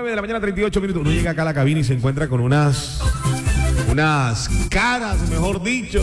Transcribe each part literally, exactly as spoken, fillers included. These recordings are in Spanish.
nueve de la mañana, treinta y ocho minutos. Uno llega acá a la cabina y se encuentra con unas, unas caras, mejor dicho.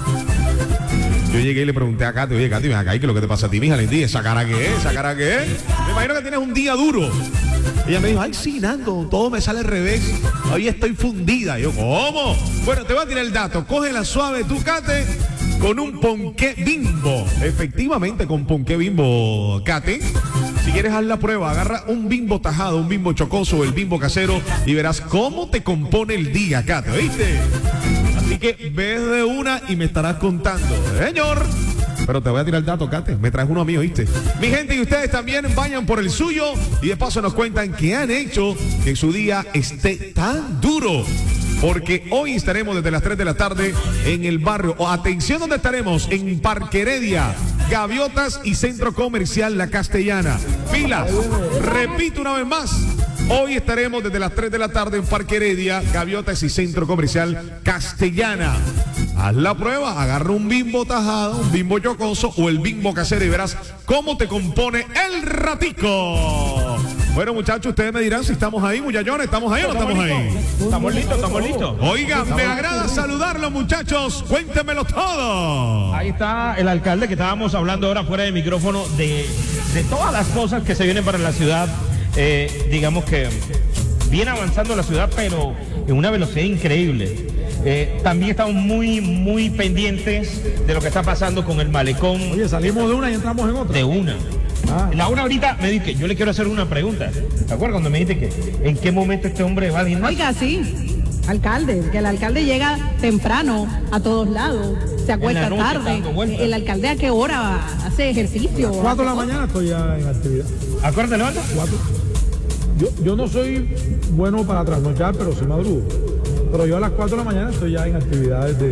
Yo llegué y le pregunté a Katy, oye, Katy, ven acá, ¿qué es lo que te pasa a ti, mija? Le dije, ¿esa cara qué es? ¿Esa cara qué es? Me imagino que tienes un día duro. Ella me dijo, ay, sí, Nando, todo me sale al revés. Hoy estoy fundida. Y yo, ¿cómo? Bueno, te voy a tirar el dato. Coge la suave tú, Katy, con un ponqué Bimbo. Efectivamente, con ponqué Bimbo, Katy. Si quieres haz la prueba, agarra un Bimbo tajado, un Bimbo chocoso, el Bimbo casero y verás cómo te compone el día, Katy, ¿oíste? Así que ves de una y me estarás contando, señor. Pero te voy a tirar el dato, Katy. Me traes uno a mí, ¿oíste? Mi gente, y ustedes también vayan por el suyo y de paso nos cuentan qué han hecho que su día esté tan duro. Porque hoy estaremos desde las tres de la tarde en el barrio. Oh, atención, ¿dónde estaremos? En Parque Heredia, Gaviotas y Centro Comercial La Castellana. Pilas, repito una vez más. Hoy estaremos desde las tres de la tarde en Parque Heredia, Gaviotas y Centro Comercial Castellana. Haz la prueba, agarra un Bimbo tajado, un Bimbo chocoso o el Bimbo casero y verás cómo te compone el ratico. Bueno, muchachos, ustedes me dirán si estamos ahí, muchachones, ¿estamos ahí o no estamos ahí? Estamos listos, estamos listos. Oigan, me agrada saludarlos, muchachos, cuéntenmelo todo. Ahí está el alcalde que estábamos hablando ahora fuera de micrófono de, de todas las cosas que se vienen para la ciudad. Eh, digamos que viene avanzando la ciudad, pero en una velocidad increíble. Eh, también estamos muy, muy pendientes de lo que está pasando con el malecón. Oye, salimos de una y entramos en otra. De una. Ah. La una ahorita me dice, yo le quiero hacer una pregunta. ¿Te acuerdas cuando me dijiste que en qué momento este hombre va a ir? Oiga, sí, alcalde, que el alcalde llega temprano a todos lados, se acuesta noche, tarde. dando vueltas. El alcalde a qué hora hace ejercicio. Cuatro de la mañana estoy ya en actividad. Acuérdate, levanta. Cuatro. Yo, yo no soy bueno para trasnochar, pero sí madrugo. Pero yo a las cuatro de la mañana estoy ya en actividades de,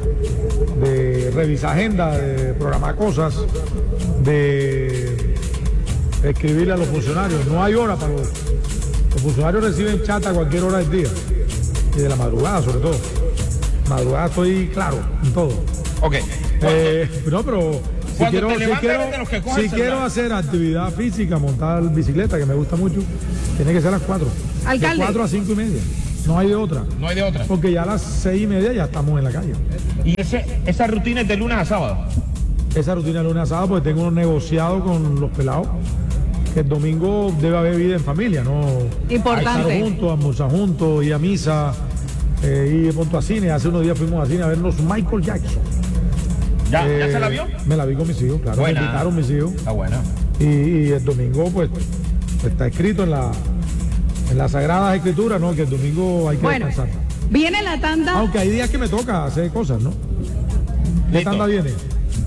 de revisar agenda, de programar cosas, de escribirle a los funcionarios. No hay hora para los... Los funcionarios reciben chat a cualquier hora del día. Y de la madrugada, sobre todo. Madrugada estoy claro en todo. Ok. Eh, no, pero si Cuando quiero, te si levantas quiero, eres de los que cogen si el quiero celular. hacer actividad física, montar bicicleta, que me gusta mucho, tiene que ser a las cuatro. Alcalde. De cuatro a cinco y media. No hay de otra. No hay de otra. Porque ya a las seis y media ya estamos en la calle. Y ese, esa rutina es de lunes a sábado. Esa rutina de lunes a sábado, porque tengo unos negociados con los pelados. Que el domingo debe haber vida en familia, ¿no? Importante. Estar juntos, almorzar juntos, ir a misa, eh, ir de pronto a cine. Hace unos días fuimos a cine a vernos Michael Jackson. ¿Ya, Eh, ¿ya se la vio? Me la vi con mis hijos, claro. Buena. Me invitaron mis hijos. Está buena. Y, y el domingo, pues, está escrito en la en las Sagradas Escrituras, ¿no? Que el domingo hay que Bueno, descansar. viene la tanda. Aunque hay días que me toca hacer cosas, ¿no? ¿Qué Listo. tanda viene?